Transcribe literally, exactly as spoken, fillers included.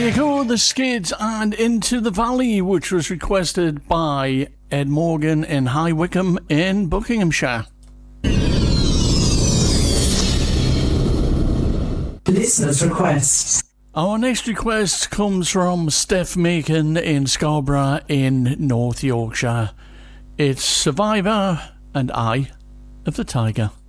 you go, The Skids and Into the Valley, which was requested by Ed Morgan in High Wycombe in Buckinghamshire. Listeners' requests. Our next request comes from Steph Macon in Scarborough in North Yorkshire. It's Survivor and Eye of the Tiger.